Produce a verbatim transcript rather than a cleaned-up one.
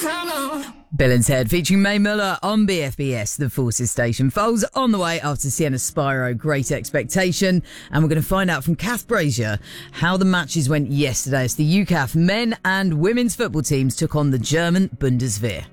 Bill and Ted featuring Mae Muller on B F B S, the Forces Station. Foles on the way after Sienna Spyro, Great Expectation. And we're going to find out from Kath Brazier how the matches went yesterday as the U C A F men and women's football teams took on the German Bundeswehr.